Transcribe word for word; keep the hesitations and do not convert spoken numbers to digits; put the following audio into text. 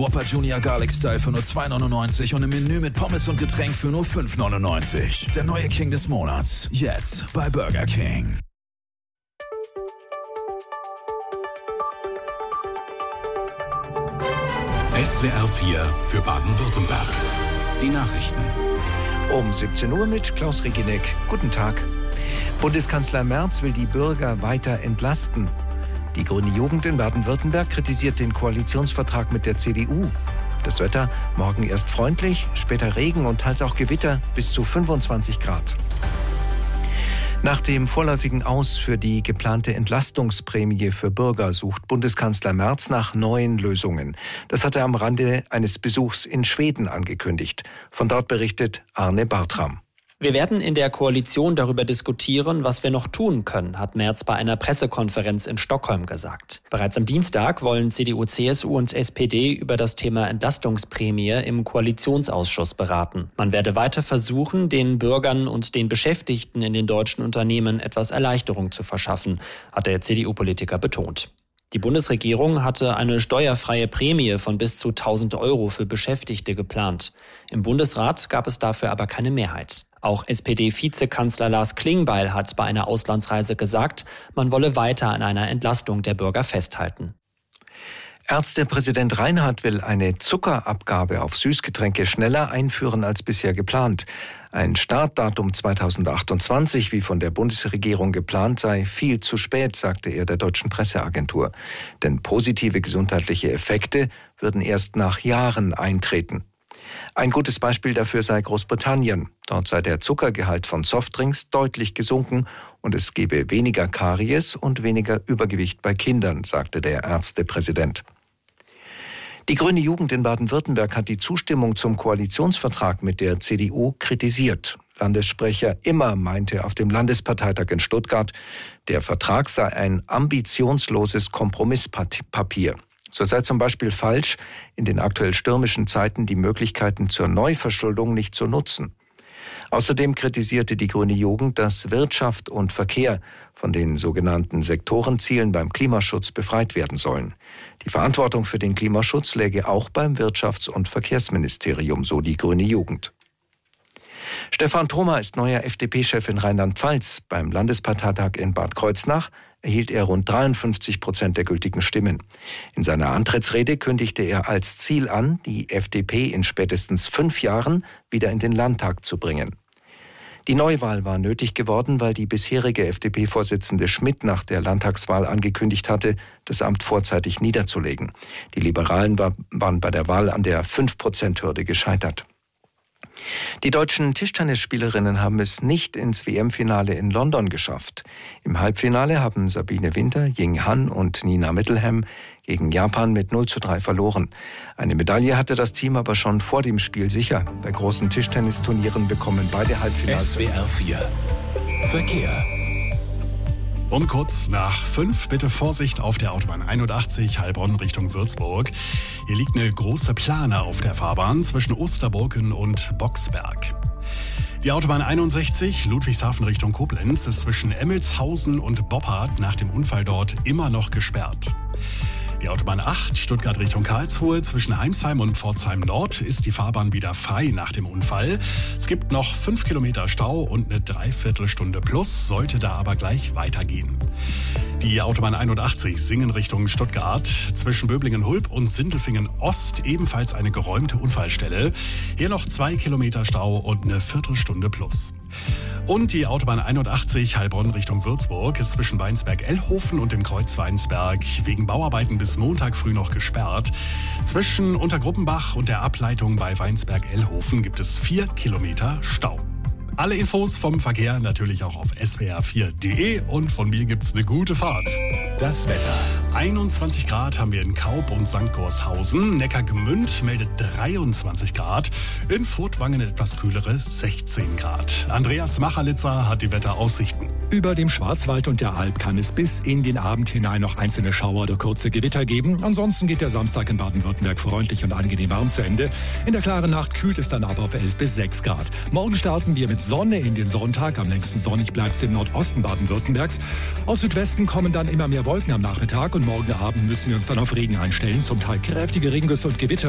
Whopper Junior Garlic Style für nur zwei neunundneunzig und im Menü mit Pommes und Getränk für nur fünf neunundneunzig. Der neue King des Monats. Jetzt bei Burger King. S W R vier für Baden-Württemberg. Die Nachrichten. Um siebzehn Uhr mit Klaus Reginek. Guten Tag. Bundeskanzler Merz will die Bürger weiter entlasten. Die Grüne Jugend in Baden-Württemberg kritisiert den Koalitionsvertrag mit der C D U. Das Wetter, morgen erst freundlich, später Regen und teils auch Gewitter bis zu fünfundzwanzig Grad. Nach dem vorläufigen Aus für die geplante Entlastungsprämie für Bürger sucht Bundeskanzler Merz nach neuen Lösungen. Das hat er am Rande eines Besuchs in Schweden angekündigt. Von dort berichtet Arne Bartram. Wir werden in der Koalition darüber diskutieren, was wir noch tun können, hat Merz bei einer Pressekonferenz in Stockholm gesagt. Bereits am Dienstag wollen C D U, C S U und S P D über das Thema Entlastungsprämie im Koalitionsausschuss beraten. Man werde weiter versuchen, den Bürgern und den Beschäftigten in den deutschen Unternehmen etwas Erleichterung zu verschaffen, hat der C D U-Politiker betont. Die Bundesregierung hatte eine steuerfreie Prämie von bis zu tausend Euro für Beschäftigte geplant. Im Bundesrat gab es dafür aber keine Mehrheit. Auch S P D-Vizekanzler Lars Klingbeil hat bei einer Auslandsreise gesagt, man wolle weiter an einer Entlastung der Bürger festhalten. Ärztepräsident Reinhardt will eine Zuckerabgabe auf Süßgetränke schneller einführen als bisher geplant. Ein Startdatum zweitausendachtundzwanzig, wie von der Bundesregierung geplant, sei viel zu spät, sagte er der deutschen Presseagentur. Denn positive gesundheitliche Effekte würden erst nach Jahren eintreten. Ein gutes Beispiel dafür sei Großbritannien. Dort sei der Zuckergehalt von Softdrinks deutlich gesunken und es gebe weniger Karies und weniger Übergewicht bei Kindern, sagte der Ärztepräsident. Die Grüne Jugend in Baden-Württemberg hat die Zustimmung zum Koalitionsvertrag mit der C D U kritisiert. Landessprecher Immer meinte auf dem Landesparteitag in Stuttgart, der Vertrag sei ein ambitionsloses Kompromisspapier. So sei zum Beispiel falsch, in den aktuell stürmischen Zeiten die Möglichkeiten zur Neuverschuldung nicht zu nutzen. Außerdem kritisierte die Grüne Jugend, dass Wirtschaft und Verkehr von den sogenannten Sektorenzielen beim Klimaschutz befreit werden sollen. Die Verantwortung für den Klimaschutz läge auch beim Wirtschafts- und Verkehrsministerium, so die Grüne Jugend. Stefan Thoma ist neuer F D P-Chef in Rheinland-Pfalz. Beim Landesparteitag in Bad Kreuznach erhielt er rund dreiundfünfzig Prozent der gültigen Stimmen. In seiner Antrittsrede kündigte er als Ziel an, die F D P in spätestens fünf Jahren wieder in den Landtag zu bringen. Die Neuwahl war nötig geworden, weil die bisherige F D P-Vorsitzende Schmidt nach der Landtagswahl angekündigt hatte, das Amt vorzeitig niederzulegen. Die Liberalen war, waren bei der Wahl an der fünf Prozent Hürde gescheitert. Die deutschen Tischtennisspielerinnen haben es nicht ins W M-Finale in London geschafft. Im Halbfinale haben Sabine Winter, Ying Han und Nina Mittelham gegen Japan mit null zu drei verloren. Eine Medaille hatte das Team aber schon vor dem Spiel sicher. Bei großen Tischtennisturnieren bekommen beide Halbfinals. S W R vier Verkehr. Um kurz nach fünf bitte Vorsicht auf der Autobahn einundachtzig Heilbronn Richtung Würzburg. Hier liegt eine große Plane auf der Fahrbahn zwischen Osterburken und Boxberg. Die Autobahn einundsechzig Ludwigshafen Richtung Koblenz ist zwischen Emmelshausen und Boppard nach dem Unfall dort immer noch gesperrt. Die Autobahn acht Stuttgart Richtung Karlsruhe zwischen Heimsheim und Pforzheim Nord ist die Fahrbahn wieder frei nach dem Unfall. Es gibt noch fünf Kilometer Stau und eine Dreiviertelstunde plus, sollte da aber gleich weitergehen. Die Autobahn einundachtzig Singen Richtung Stuttgart zwischen Böblingen-Hulb und Sindelfingen Ost ebenfalls eine geräumte Unfallstelle. Hier noch zwei Kilometer Stau und eine Viertelstunde plus. Und die Autobahn einundachtzig Heilbronn Richtung Würzburg ist zwischen Weinsberg-Ellhofen und dem Kreuz Weinsberg wegen Bauarbeiten bis Montag früh noch gesperrt. Zwischen Untergruppenbach und der Ableitung bei Weinsberg-Ellhofen gibt es vier Kilometer Stau. Alle Infos vom Verkehr natürlich auch auf S W R vier Punkt de und von mir gibt's eine gute Fahrt. Das Wetter. einundzwanzig Grad haben wir in Kaub und Sankt Gorshausen. Neckargemünd meldet dreiundzwanzig Grad. In Furtwangen etwas kühlere sechzehn Grad. Andreas Machalitzer hat die Wetteraussichten. Über dem Schwarzwald und der Alb kann es bis in den Abend hinein noch einzelne Schauer oder kurze Gewitter geben. Ansonsten geht der Samstag in Baden-Württemberg freundlich und angenehm warm zu Ende. In der klaren Nacht kühlt es dann aber auf elf bis sechs Grad. Morgen starten wir mit Sonne in den Sonntag. Am längsten sonnig bleibt es im Nordosten Baden-Württembergs. Aus Südwesten kommen dann immer mehr Wolken am Nachmittag und morgen Abend müssen wir uns dann auf Regen einstellen. Zum Teil kräftige Regengüsse und Gewitter.